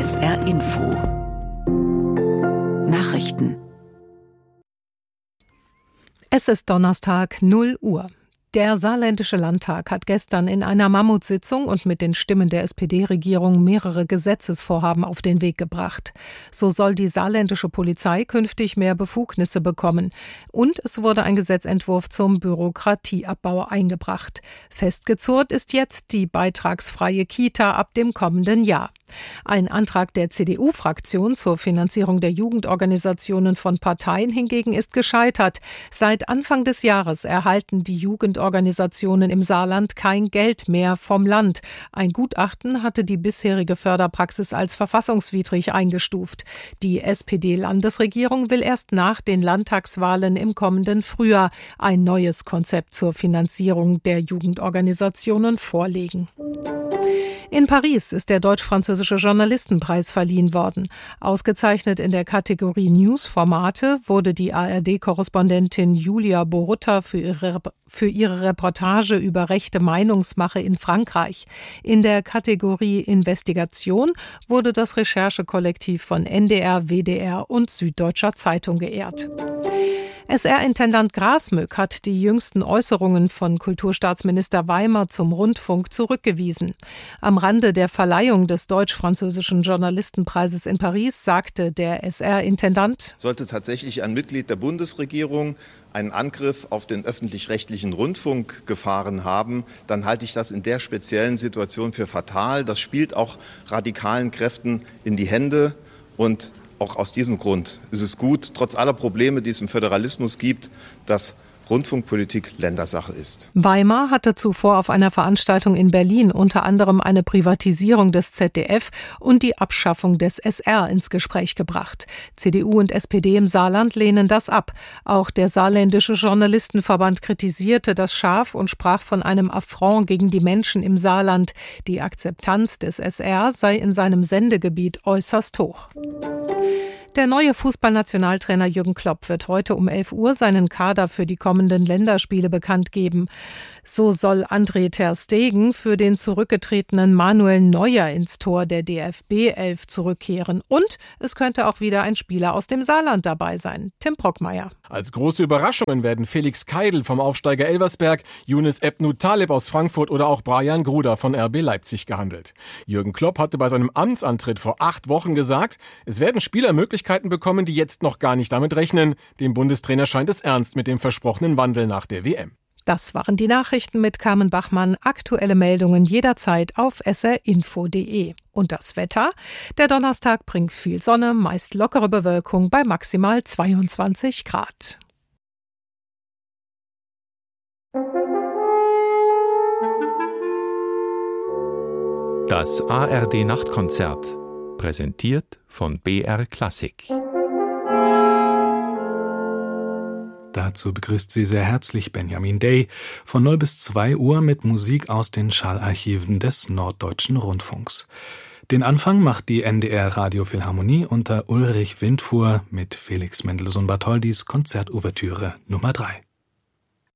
SR Info Nachrichten. Es ist Donnerstag, 0 Uhr. Der Saarländische Landtag hat gestern in einer Mammutsitzung und mit den Stimmen der SPD-Regierung mehrere Gesetzesvorhaben auf den Weg gebracht. So soll die saarländische Polizei künftig mehr Befugnisse bekommen. Und es wurde ein Gesetzentwurf zum Bürokratieabbau eingebracht. Festgezurrt ist jetzt die beitragsfreie Kita ab dem kommenden Jahr. Ein Antrag der CDU-Fraktion zur Finanzierung der Jugendorganisationen von Parteien hingegen ist gescheitert. Seit Anfang des Jahres erhalten die Jugendorganisationen im Saarland kein Geld mehr vom Land. Ein Gutachten hatte die bisherige Förderpraxis als verfassungswidrig eingestuft. Die SPD-Landesregierung will erst nach den Landtagswahlen im kommenden Frühjahr ein neues Konzept zur Finanzierung der Jugendorganisationen vorlegen. In Paris ist der deutsch-französische Journalistenpreis verliehen worden. Ausgezeichnet in der Kategorie News-Formate wurde die ARD-Korrespondentin Julia Borutta für ihre Reportage über rechte Meinungsmache in Frankreich. In der Kategorie Investigation wurde das Recherchekollektiv von NDR, WDR und Süddeutscher Zeitung geehrt. SR-Intendant Grasmück hat die jüngsten Äußerungen von Kulturstaatsminister Weimer zum Rundfunk zurückgewiesen. Am Rande der Verleihung des deutsch-französischen Journalistenpreises in Paris sagte der SR-Intendant: Sollte tatsächlich ein Mitglied der Bundesregierung einen Angriff auf den öffentlich-rechtlichen Rundfunk gefahren haben, dann halte ich das in der speziellen Situation für fatal. Das spielt auch radikalen Kräften in die Hände und auch aus diesem Grund ist es gut, trotz aller Probleme, die es im Föderalismus gibt, dass Rundfunkpolitik Ländersache ist. Weimer hatte zuvor auf einer Veranstaltung in Berlin unter anderem eine Privatisierung des ZDF und die Abschaffung des SR ins Gespräch gebracht. CDU und SPD im Saarland lehnen das ab. Auch der Saarländische Journalistenverband kritisierte das scharf und sprach von einem Affront gegen die Menschen im Saarland. Die Akzeptanz des SR sei in seinem Sendegebiet äußerst hoch. Der neue Fußballnationaltrainer Jürgen Klopp wird heute um 11 Uhr seinen Kader für die kommenden Länderspiele bekannt geben. So soll André ter Stegen für den zurückgetretenen Manuel Neuer ins Tor der DFB-11 zurückkehren. Und es könnte auch wieder ein Spieler aus dem Saarland dabei sein. Tim Brockmeier. Als große Überraschungen werden Felix Keidl vom Aufsteiger Elversberg, Younes Ebnu Taleb aus Frankfurt oder auch Brian Gruder von RB Leipzig gehandelt. Jürgen Klopp hatte bei seinem Amtsantritt vor 8 Wochen gesagt, es werden Spieler Möglichkeiten bekommen, die jetzt noch gar nicht damit rechnen. Dem Bundestrainer scheint es ernst mit dem versprochenen Wandel nach der WM. Das waren die Nachrichten mit Carmen Bachmann. Aktuelle Meldungen jederzeit auf srinfo.de. Und das Wetter? Der Donnerstag bringt viel Sonne, meist lockere Bewölkung bei maximal 22 Grad. Das ARD-Nachtkonzert, präsentiert von BR Klassik. Dazu begrüßt sie sehr herzlich Benjamin Day von 0 bis 2 Uhr mit Musik aus den Schallarchiven des Norddeutschen Rundfunks. Den Anfang macht die NDR Radiophilharmonie unter Ulrich Windfuhr mit Felix Mendelssohn Bartholdys Konzertouvertüre Nummer 3.